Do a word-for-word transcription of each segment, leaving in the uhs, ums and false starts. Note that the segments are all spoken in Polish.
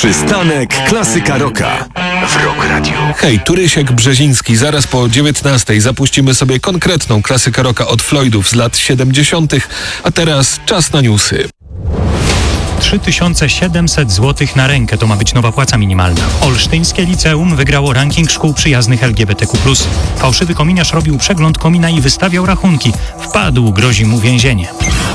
Przystanek Klasyka Rocka w Rock Radio. Hej, tu Rysiek Brzeziński. Zaraz po dziewiętnastej zapuścimy sobie konkretną klasykę rocka od Floydów z lat siedemdziesiątych. A teraz czas na newsy. trzy tysiące siedemset złotych na rękę to ma być nowa płaca minimalna. Olsztyńskie liceum wygrało ranking szkół przyjaznych L G B T Q plus. Fałszywy kominiarz robił przegląd komina i wystawiał rachunki. Wpadł, grozi mu więzienie.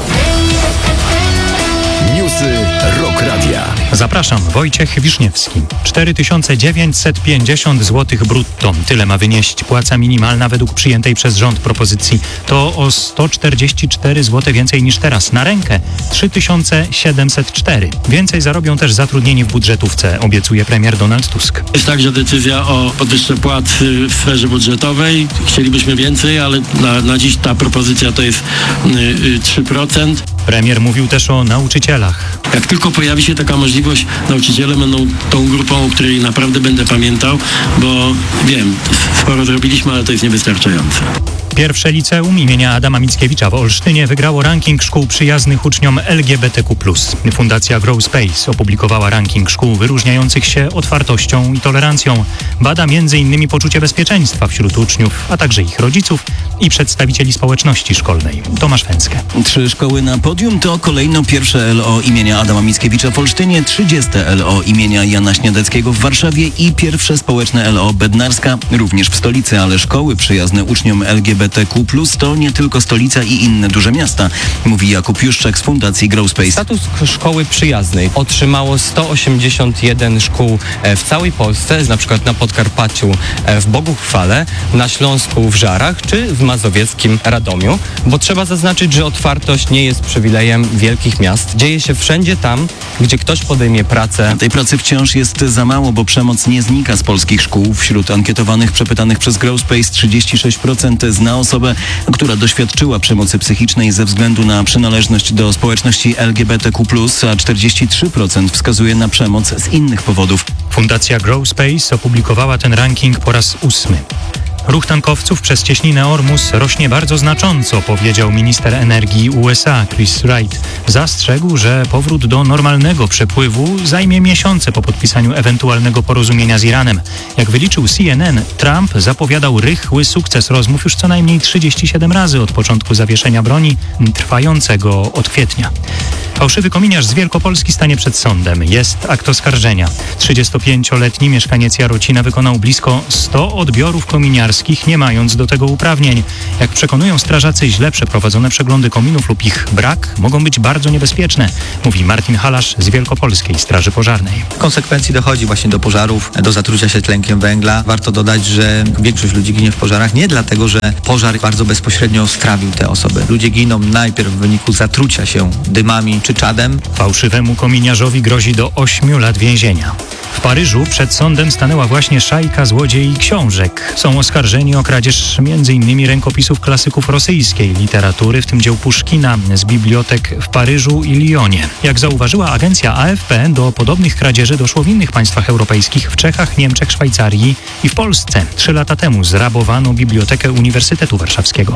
Newsy Rock Radia. Zapraszam, Wojciech Wiszniewski. cztery tysiące dziewięćset pięćdziesiąt złotych brutto. Tyle ma wynieść płaca minimalna według przyjętej przez rząd propozycji. To o sto czterdzieści cztery złote więcej niż teraz. Na rękę trzy tysiące siedemset cztery. Więcej zarobią też zatrudnieni w budżetówce, obiecuje premier Donald Tusk. Jest także decyzja o podwyżce płat w sferze budżetowej. Chcielibyśmy więcej, ale na, na dziś ta propozycja to jest y, trzy procent. Premier mówił też o nauczycielach. Jak tylko pojawi się taka możliwość, nauczyciele będą tą grupą, o której naprawdę będę pamiętał, bo wiem, sporo zrobiliśmy, ale to jest niewystarczające. Pierwsze liceum imienia Adama Mickiewicza w Olsztynie wygrało ranking szkół przyjaznych uczniom L G B T Q plus. Fundacja Grow Space opublikowała ranking szkół wyróżniających się otwartością i tolerancją. Bada między innymi poczucie bezpieczeństwa wśród uczniów, a także ich rodziców i przedstawicieli społeczności szkolnej. Tomasz Węskę. Trzy szkoły na podium to kolejno pierwsze L O imienia Adama Mickiewicza w Olsztynie, trzydzieste L O imienia Jana Śniadeckiego w Warszawie i pierwsze społeczne L O Bednarska, również w stolicy, ale szkoły przyjazne uczniom L G B T Q plus to nie tylko stolica i inne duże miasta, mówi Jakub Juszczak z Fundacji Grow Space. Status szkoły przyjaznej otrzymało sto osiemdziesiąt jeden szkół w całej Polsce, na przykład na Podkarpaciu w Boguchwale, na Śląsku w Żarach czy w mazowieckim Radomiu, bo trzeba zaznaczyć, że otwartość nie jest przywilejem wielkich miast. Dzieje się wszędzie tam, gdzie ktoś podejmie pracę. Tej pracy wciąż jest za mało, bo przemoc nie znika z polskich szkół. Wśród ankietowanych przepytanych przez Grow Space trzydzieści sześć procent zna osobę, która doświadczyła przemocy psychicznej ze względu na przynależność do społeczności L G B T Q plus, a czterdzieści trzy procent wskazuje na przemoc z innych powodów. Fundacja Grow Space opublikowała ten ranking po raz ósmy. Ruch tankowców przez cieśninę Ormus rośnie bardzo znacząco, powiedział minister energii U S A Chris Wright. Zastrzegł, że powrót do normalnego przepływu zajmie miesiące po podpisaniu ewentualnego porozumienia z Iranem. Jak wyliczył C N N, Trump zapowiadał rychły sukces rozmów już co najmniej trzydzieści siedem razy od początku zawieszenia broni, trwającego od kwietnia. Fałszywy kominiarz z Wielkopolski stanie przed sądem. Jest akt oskarżenia. trzydziestopięcioletni mieszkaniec Jarocina wykonał blisko sto odbiorów kominiarskich, nie mając do tego uprawnień. Jak przekonują strażacy, źle przeprowadzone przeglądy kominów lub ich brak mogą być bardzo niebezpieczne, mówi Martin Halasz z Wielkopolskiej Straży Pożarnej. W konsekwencji dochodzi właśnie do pożarów, do zatrucia się tlenkiem węgla. Warto dodać, że większość ludzi ginie w pożarach nie dlatego, że pożar bardzo bezpośrednio strawił te osoby. Ludzie giną najpierw w wyniku zatrucia się dymami czy czadem. Fałszywemu kominiarzowi grozi do ośmiu lat więzienia. W Paryżu przed sądem stanęła właśnie szajka złodziei książek. Są oskarżeni o kradzież między innymi rękopisów klasyków rosyjskiej literatury, w tym dzieł Puszkina z bibliotek w Paryżu i Lyonie. Jak zauważyła agencja A F P, do podobnych kradzieży doszło w innych państwach europejskich, w Czechach, Niemczech, Szwajcarii i w Polsce. Trzy lata temu zrabowano Bibliotekę Uniwersytetu Warszawskiego.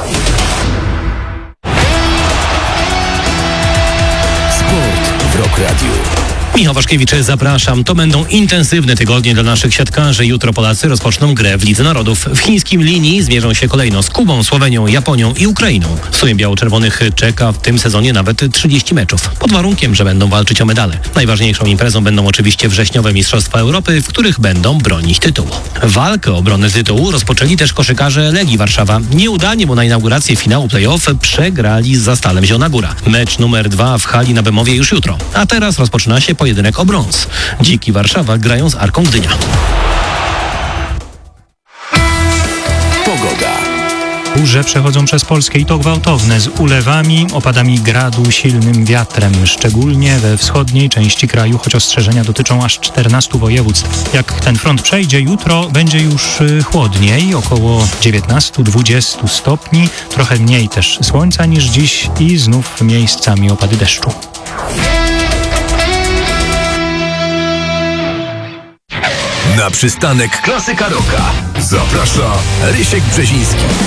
W Rock Radio. Michał Waszkiewicz, zapraszam. To będą intensywne tygodnie dla naszych siatkarzy. Jutro Polacy rozpoczną grę w Lidze Narodów. W chińskim linii zmierzą się kolejno z Kubą, Słowenią, Japonią i Ukrainą. W sumie biało-czerwonych czeka w tym sezonie nawet trzydzieści meczów. Pod warunkiem, że będą walczyć o medale. Najważniejszą imprezą będą oczywiście wrześniowe Mistrzostwa Europy, w których będą bronić tytułu. Walkę o obronę tytułu rozpoczęli też koszykarze Legii Warszawa. Nieudanie, bo na inaugurację finału play-off przegrali z Zastalem Zielona Góra. Mecz numer dwa w hali na Bemowie już jutro. A teraz rozpoczyna się pojedynek o brąz. Dziki Warszawa grają z Arką Gdynia. Pogoda. Burze przechodzą przez Polskę i to gwałtowne, z ulewami, opadami gradu, silnym wiatrem, szczególnie we wschodniej części kraju, choć ostrzeżenia dotyczą aż czternastu województw. Jak ten front przejdzie, jutro będzie już chłodniej, około dziewiętnaście do dwudziestu stopni, trochę mniej też słońca niż dziś i znów miejscami opady deszczu. Na przystanek Klasyka Rocka zaprasza Rysiek Brzeziński.